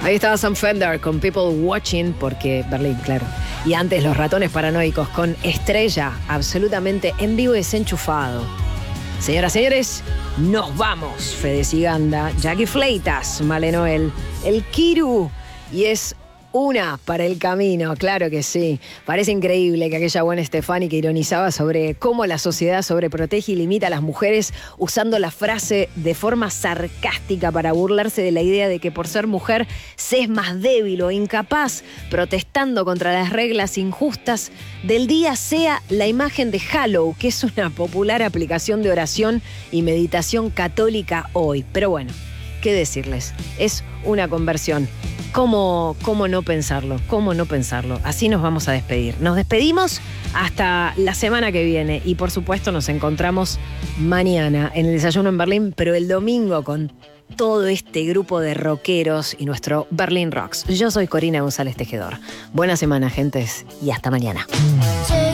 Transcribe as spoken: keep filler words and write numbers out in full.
Ahí estaba Sam Fender con People Watching, porque Berlín, claro. Y antes Los Ratones Paranoicos con Estrella, absolutamente en vivo y desenchufado. Señoras y señores, nos vamos. Fede Siganda, Jackie Fleitas, Male Noel, el Kiru, y es una para el camino, claro que sí. Parece increíble que aquella buena Stefani que ironizaba sobre cómo la sociedad sobreprotege y limita a las mujeres usando la frase de forma sarcástica para burlarse de la idea de que por ser mujer se es más débil o incapaz, protestando contra las reglas injustas del día, sea la imagen de Hallow, que es una popular aplicación de oración y meditación católica hoy. Pero bueno, ¿qué decirles? Es una conversión. ¿Cómo, ¿Cómo no pensarlo? ¿Cómo no pensarlo? Así nos vamos a despedir. Nos despedimos hasta la semana que viene y por supuesto nos encontramos mañana en el Desayuno en Berlín, pero el domingo con todo este grupo de rockeros y nuestro Berlin Rocks. Yo soy Corina González Tejedor. Buena semana, gentes, y hasta mañana.